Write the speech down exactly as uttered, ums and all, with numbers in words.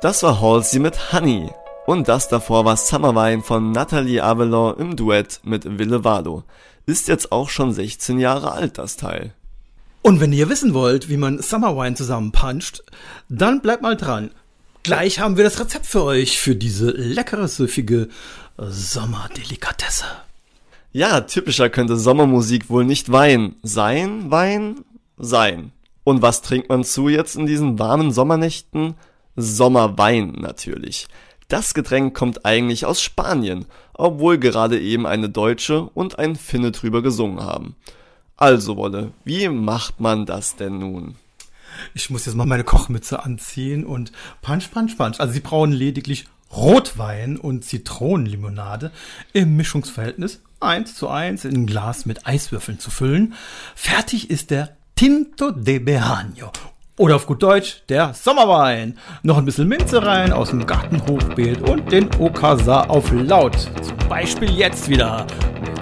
Das war Halsey mit Honey. Und das davor war Summer Wine von Nathalie Avalon im Duett mit Ville Valo. Ist jetzt auch schon sechzehn Jahre alt, das Teil. Und wenn ihr wissen wollt, wie man Summer Wine zusammenpuncht, dann bleibt mal dran. Gleich haben wir das Rezept für euch für diese leckere, süffige Sommerdelikatesse. Ja, typischer könnte Sommermusik wohl nicht Wein sein, Wein sein. Und was trinkt man zu jetzt in diesen warmen Sommernächten? Sommerwein natürlich. Das Getränk kommt eigentlich aus Spanien, obwohl gerade eben eine Deutsche und ein Finne drüber gesungen haben. Also Wolle, wie macht man das denn nun? Ich muss jetzt mal meine Kochmütze anziehen und punch, punch, punch. Also sie brauchen lediglich Rotwein und Zitronenlimonade im Mischungsverhältnis eins zu eins in ein Glas mit Eiswürfeln zu füllen. Fertig ist der Tinto de Verano. Oder auf gut Deutsch, der Sommerwein. Noch ein bisschen Minze rein aus dem Gartenhochbeet und den Okasa auf laut. Zum Beispiel jetzt wieder mit